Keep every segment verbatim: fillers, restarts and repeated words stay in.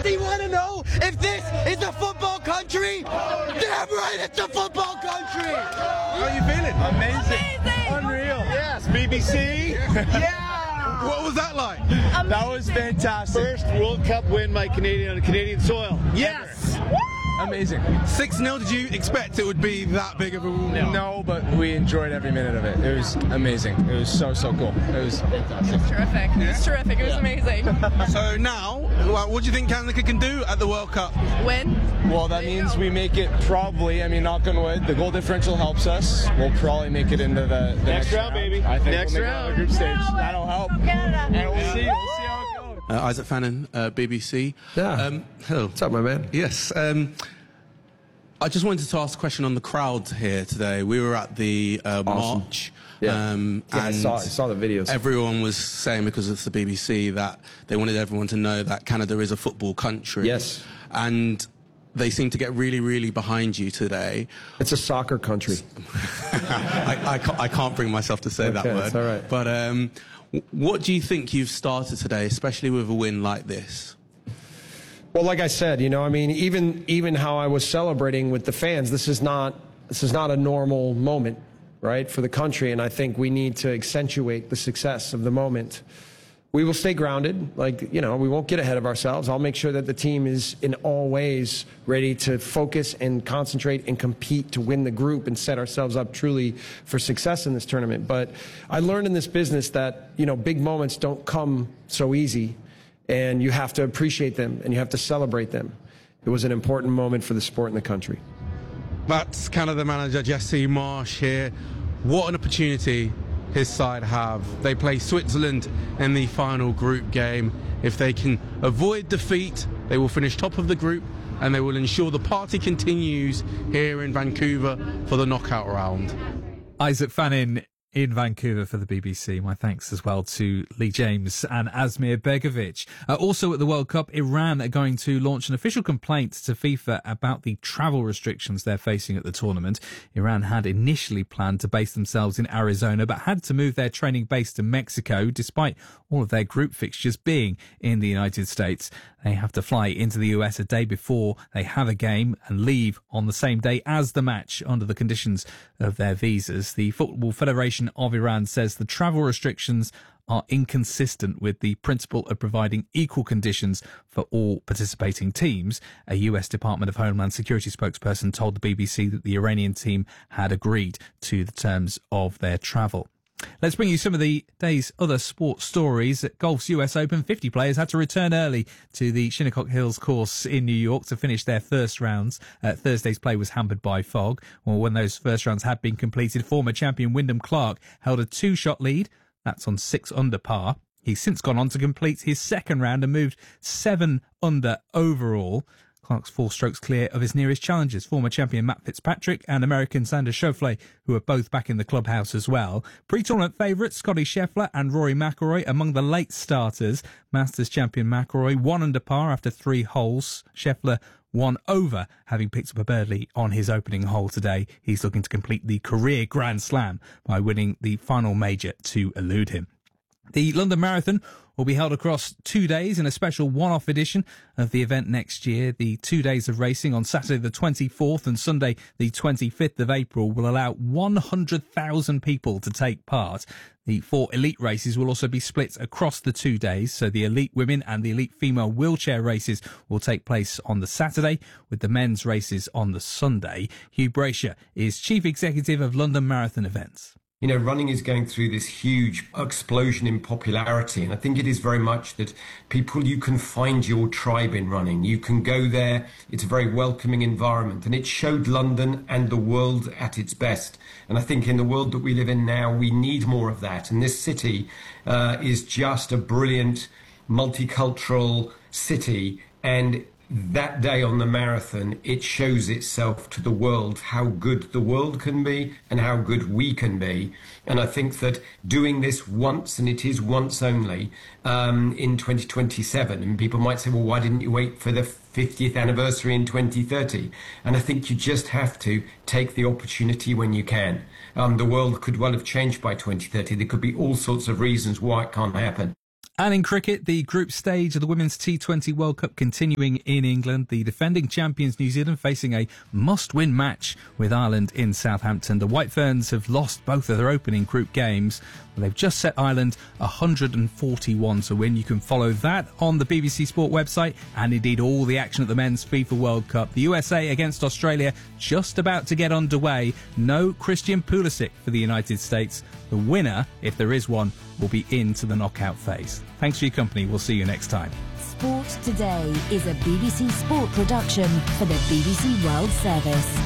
anybody want to know if this is a football country? Damn right, it's a football country. How are you feeling? Amazing. Amazing. Unreal. Yes, B B C. Yeah. What was that like? Amazing. That was fantastic. First World Cup win by Canadian on Canadian soil. Yes. Woo! Amazing. six nil, did you expect it would be that big of a... No. No, but we enjoyed every minute of it. It was amazing. It was so, so cool. It was fantastic. It was terrific. It was terrific. It was amazing. So now, what do you think Canada can do at the World Cup? Win. Well, that means we make it probably, I mean, knock on wood, the goal differential helps us. We'll probably make it into the, the Next next, round, baby. I think Next we'll make round. it out of the group stage. That'll help. Go Canada. And we'll see. We'll see how it goes. Uh, Isaac Fannin, uh, B B C. Yeah. Um, hello. What's up, my man? Yes. Um, I just wanted to ask a question on the crowd here today. We were at the uh, Awesome. march. Yeah. Um, Yeah, I and saw, I saw the videos. everyone was saying, because it's the B B C, that they wanted everyone to know that Canada is a football country. Yes. And they seem to get really, really behind you today. It's a soccer country. I, I, can't, I can't bring myself to say that Okay, word. it's all right. But um, w- what do you think you've started today, especially with a win like this? Well, like I said, you know, I mean, even even how I was celebrating with the fans, this is not this is not a normal moment, right, for the country, and I think we need to accentuate the success of the moment. We will stay grounded, like, you know, we won't get ahead of ourselves. I'll make sure that the team is in all ways ready to focus and concentrate and compete to win the group and set ourselves up truly for success in this tournament. But I learned in this business that, you know, big moments don't come so easy. And you have to appreciate them, and you have to celebrate them. It was an important moment for the sport and the country. That's Canada manager Jesse Marsch here. What an opportunity his side have. They play Switzerland in the final group game. If they can avoid defeat, they will finish top of the group, and they will ensure the party continues here in Vancouver for the knockout round. Isaac Fannin in Vancouver for the B B C. My thanks as well to Lee James and Asmir Begovic. Uh, also at the World Cup, Iran are going to launch an official complaint to FIFA about the travel restrictions they're facing at the tournament. Iran had initially planned to base themselves in Arizona, but had to move their training base to Mexico, despite all of their group fixtures being in the United States. They have to fly into the U S a day before they have a game and leave on the same day as the match under the conditions of their visas. The Football Federation of Iran says the travel restrictions are inconsistent with the principle of providing equal conditions for all participating teams. A U S Department of Homeland Security spokesperson told the B B C that the Iranian team had agreed to the terms of their travel. Let's bring you some of the day's other sports stories. At Golf's U S Open, fifty players had to return early to the Shinnecock Hills course in New York to finish their first rounds. Uh, Thursday's play was hampered by fog. Well, when those first rounds had been completed, former champion Wyndham Clark held a two-shot lead. That's on six under par. He's since gone on to complete his second round and moved seven under overall. Clark's four strokes clear of his nearest challengers, former champion Matt Fitzpatrick and American Xander Schauffele, who are both back in the clubhouse as well. Pre-tournament favourites Scotty Scheffler and Rory McIlroy among the late starters. Masters champion McIlroy one under par after three holes. Scheffler one over, having picked up a birdie on his opening hole today. He's looking to complete the career Grand Slam by winning the final major to elude him. The London Marathon will be held across two days in a special one-off edition of the event next year. The two days of racing on Saturday the twenty-fourth and Sunday the twenty-fifth of April will allow one hundred thousand people to take part. The four elite races will also be split across the two days, so the elite women and the elite female wheelchair races will take place on the Saturday, with the men's races on the Sunday. Hugh Brasher is Chief Executive of London Marathon Events. You know, running is going through this huge explosion in popularity, and I think it is very much that people, you can find your tribe in running. You can go there. It's a very welcoming environment, and it showed London and the world at its best. And I think in the world that we live in now, we need more of that. And this city uh, is just a brilliant, multicultural city, and that day on the marathon, it shows itself to the world how good the world can be and how good we can be. And I think that doing this once, and it is once only, um, in twenty twenty-seven, and people might say, well, why didn't you wait for the fiftieth anniversary in twenty thirty? And I think you just have to take the opportunity when you can. Um, the world could well have changed by twenty thirty. There could be all sorts of reasons why it can't happen. And in cricket, the group stage of the Women's T twenty World Cup continuing in England. The defending champions New Zealand facing a must-win match with Ireland in Southampton. The White Ferns have lost both of their opening group games. They've just set Ireland one hundred forty-one to win. You can follow that on the B B C Sport website and indeed all the action at the Men's FIFA World Cup. The U S A against Australia just about to get underway. No Christian Pulisic for the United States. The winner, if there is one, will be into the knockout phase. Thanks for your company. We'll see you next time. Sport Today is a B B C Sport production for the B B C World Service.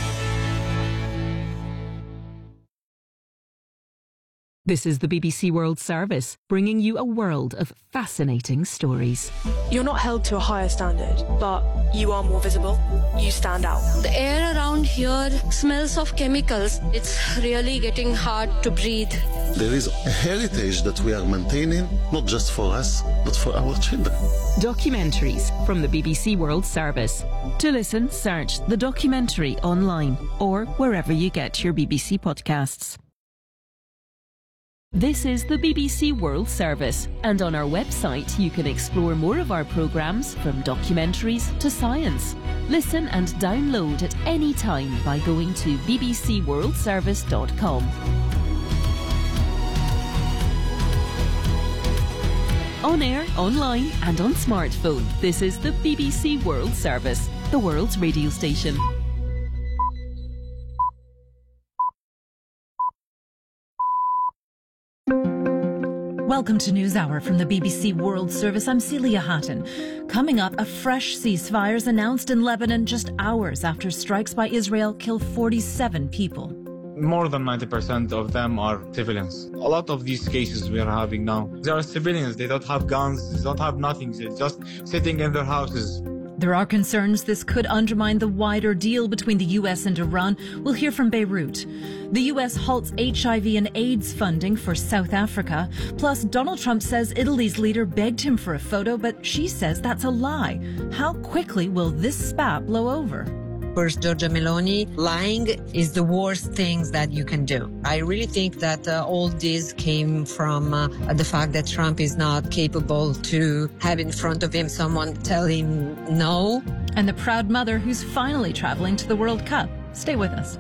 This is the B B C World Service, bringing you a world of fascinating stories. You're not held to a higher standard, but you are more visible. You stand out. The air around here smells of chemicals. It's really getting hard to breathe. There is a heritage that we are maintaining, not just for us, but for our children. Documentaries from the B B C World Service. To listen, search The Documentary online or wherever you get your B B C podcasts. This is the B B C World Service, and on our website you can explore more of our programmes, from documentaries to science. Listen and download at any time by going to b b c world service dot com. On air, online and on smartphone, this is the B B C World Service, the world's radio station. Welcome to NewsHour from the B B C World Service. I'm Celia Hatton. Coming up, a fresh ceasefire is announced in Lebanon just hours after strikes by Israel kill forty-seven people. More than ninety percent of them are civilians. A lot of these cases we are having now, they are civilians. They don't have guns, they don't have nothing. They're just sitting in their houses. There are concerns this could undermine the wider deal between the U S and Iran. We'll hear from Beirut. The U S halts H I V and AIDS funding for South Africa. Plus, Donald Trump says Italy's leader begged him for a photo, but she says that's a lie. How quickly will this spat blow over? First, Giorgia Meloni, lying is the worst things that you can do. I really think that uh, all this came from uh, the fact that Trump is not capable to have in front of him someone tell him no. And the proud mother who's finally traveling to the World Cup. Stay with us.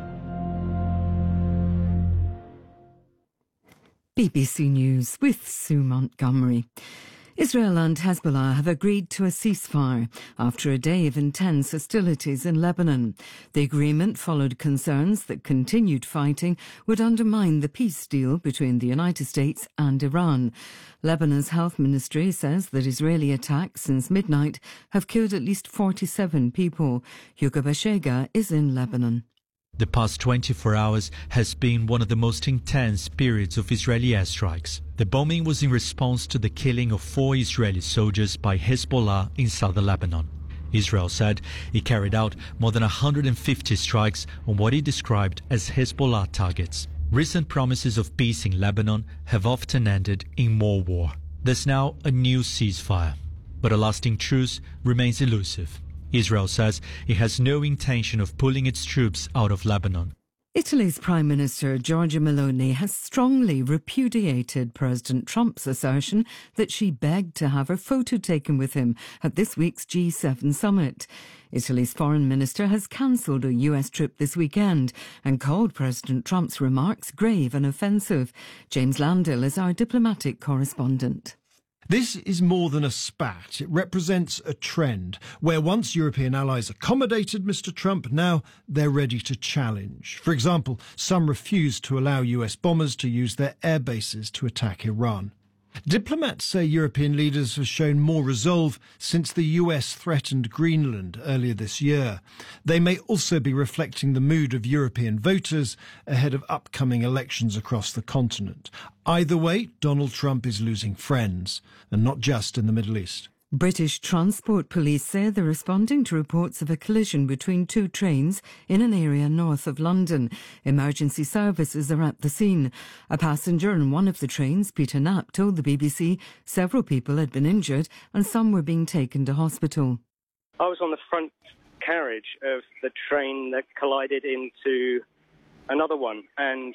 B B C News with Sue Montgomery. Israel and Hezbollah have agreed to a ceasefire after a day of intense hostilities in Lebanon. The agreement followed concerns that continued fighting would undermine the peace deal between the United States and Iran. Lebanon's health ministry says that Israeli attacks since midnight have killed at least forty-seven people. Hugo Bashega is in Lebanon. The past twenty-four hours has been one of the most intense periods of Israeli airstrikes. The bombing was in response to the killing of four Israeli soldiers by Hezbollah in southern Lebanon. Israel said it carried out more than one hundred fifty strikes on what it described as Hezbollah targets. Recent promises of peace in Lebanon have often ended in more war. There's now a new ceasefire, but a lasting truce remains elusive. Israel says it has no intention of pulling its troops out of Lebanon. Italy's Prime Minister Giorgia Meloni has strongly repudiated President Trump's assertion that she begged to have her photo taken with him at this week's G seven summit. Italy's foreign minister has cancelled a U S trip this weekend and called President Trump's remarks grave and offensive. James Landell is our diplomatic correspondent. This is more than a spat. It represents a trend where once European allies accommodated Mister Trump, now they're ready to challenge. For example, some refused to allow U S bombers to use their air bases to attack Iran. Diplomats say European leaders have shown more resolve since the U S threatened Greenland earlier this year. They may also be reflecting the mood of European voters ahead of upcoming elections across the continent. Either way, Donald Trump is losing friends, and not just in the Middle East. British Transport Police say they're responding to reports of a collision between two trains in an area north of London. Emergency services are at the scene. A passenger on one of the trains, Peter Knapp, told the B B C several people had been injured and some were being taken to hospital. I was on the front carriage of the train that collided into another one, and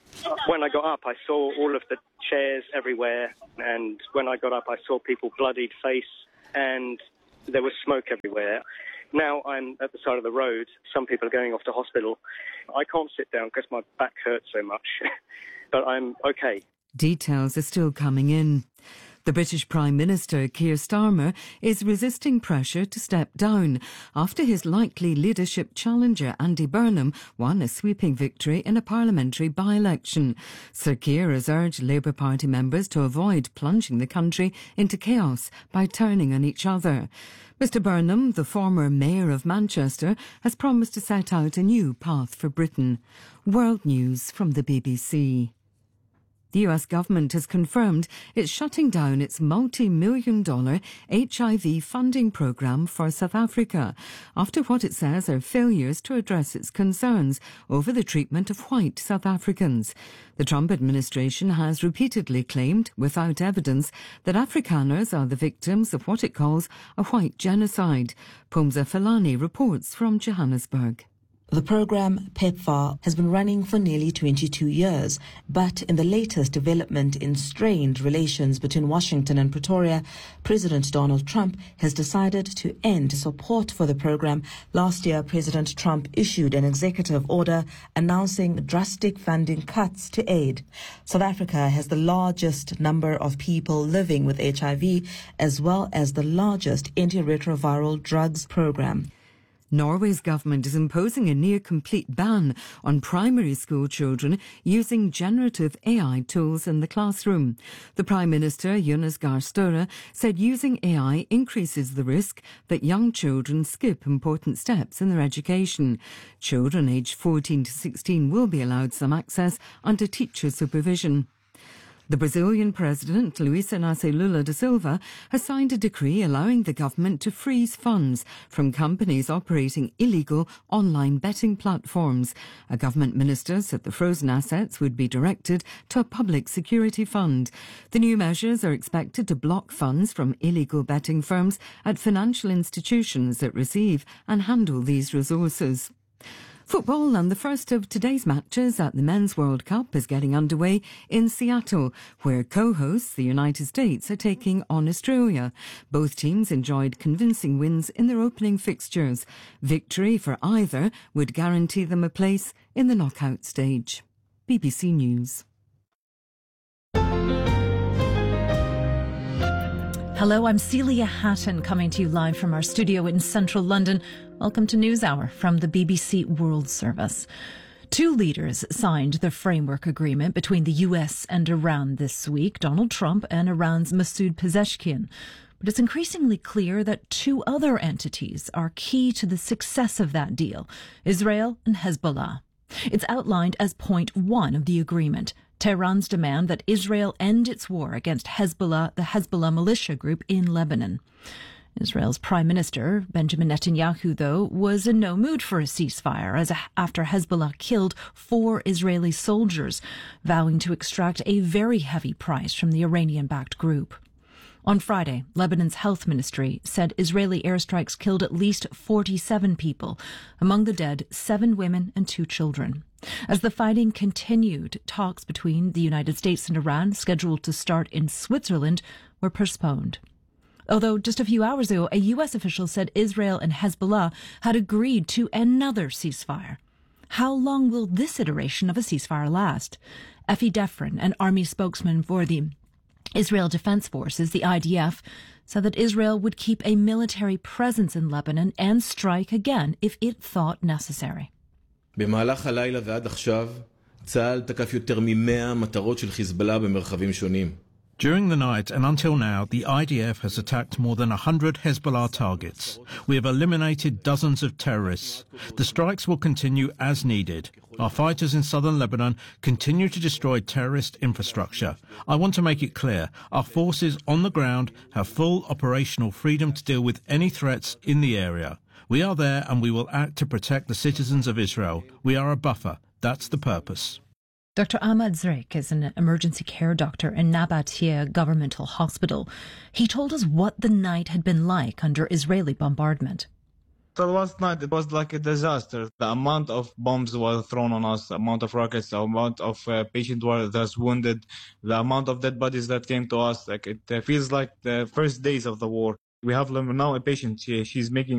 When I got up, I saw all of the chairs everywhere, and when I got up, I saw people bloodied face, and there was smoke everywhere. Now I'm at the side of the road. Some people are going off to hospital. I can't sit down because my back hurts so much, but I'm okay. Details are still coming in. The British Prime Minister, Keir Starmer, is resisting pressure to step down after his likely leadership challenger, Andy Burnham, won a sweeping victory in a parliamentary by-election. Sir Keir has urged Labour Party members to avoid plunging the country into chaos by turning on each other. Mister Burnham, the former mayor of Manchester, has promised to set out a new path for Britain. World News from the B B C. The U S government has confirmed it's shutting down its multi-million dollar H I V funding programme for South Africa after what it says are failures to address its concerns over the treatment of white South Africans. The Trump administration has repeatedly claimed, without evidence, that Afrikaners are the victims of what it calls a white genocide. Pumza Falani reports from Johannesburg. The program, PEPFAR, has been running for nearly twenty-two years, but in the latest development in strained relations between Washington and Pretoria, President Donald Trump has decided to end support for the program. Last year, President Trump issued an executive order announcing drastic funding cuts to aid. South Africa has the largest number of people living with H I V, as well as the largest antiretroviral drugs program. Norway's government is imposing a near-complete ban on primary school children using generative A I tools in the classroom. The Prime Minister, Jonas Gahr Støre, said using A I increases the risk that young children skip important steps in their education. Children aged fourteen to sixteen will be allowed some access under teacher supervision. The Brazilian president, Luiz Inácio Lula da Silva, has signed a decree allowing the government to freeze funds from companies operating illegal online betting platforms. A government minister said the frozen assets would be directed to a public security fund. The new measures are expected to block funds from illegal betting firms at financial institutions that receive and handle these resources. Football and the first of today's matches at the Men's World Cup is getting underway in Seattle, where co-hosts the United States are taking on Australia. Both teams enjoyed convincing wins in their opening fixtures. Victory for either would guarantee them a place in the knockout stage. B B C News. Hello, I'm Celia Hatton, coming to you live from our studio in central London. Welcome to NewsHour from the B B C World Service. Two leaders signed the framework agreement between the U S and Iran this week, Donald Trump and Iran's Masoud Pezeshkian. But it's increasingly clear that two other entities are key to the success of that deal, Israel and Hezbollah. It's outlined as point one of the agreement. Tehran's demand that Israel end its war against Hezbollah, the Hezbollah militia group in Lebanon. Israel's Prime Minister, Benjamin Netanyahu, though, was in no mood for a ceasefire as a, after Hezbollah killed four Israeli soldiers, vowing to extract a very heavy price from the Iranian-backed group. On Friday, Lebanon's health ministry said Israeli airstrikes killed at least forty-seven people, among the dead seven women and two children. As the fighting continued, talks between the United States and Iran, scheduled to start in Switzerland, were postponed. Although just a few hours ago, a U S official said Israel and Hezbollah had agreed to another ceasefire. How long will this iteration of a ceasefire last? Effie Defrin, an army spokesman for the Israel Defense Forces, the I D F, said that Israel would keep a military presence in Lebanon and strike again if it thought necessary. במהלך הלילה ועד עכשיו, צה"ל תקף יותר ממאה מטרות של חיזבאללה במרחבים שונים. During the night and until now, the I D F has attacked more than one hundred Hezbollah targets. We have eliminated dozens of terrorists. The strikes will continue as needed. Our fighters in southern Lebanon continue to destroy terrorist infrastructure. I want to make it clear, our forces on the ground have full operational freedom to deal with any threats in the area. We are there and we will act to protect the citizens of Israel. We are a buffer. That's the purpose. Doctor Ahmad Zreik is an emergency care doctor in Nabatea Governmental Hospital. He told us what the night had been like under Israeli bombardment. So last night it was like a disaster. The amount of bombs were thrown on us, the amount of rockets, the amount of uh, patients were that's wounded, the amount of dead bodies that came to us. Like it uh, feels like the first days of the war. We have now a patient. She, she's making